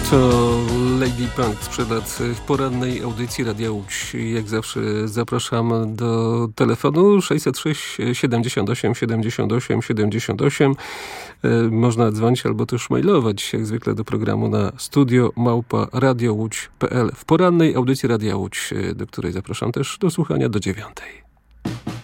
To Lady Punk sprzed lat w porannej audycji Radia Łódź. Jak zawsze zapraszam do telefonu 606 78 78 78. Można dzwonić albo też mailować jak zwykle do programu na studio@radiołódź.pl w porannej audycji Radia Łódź, do której zapraszam też do słuchania do 9:00.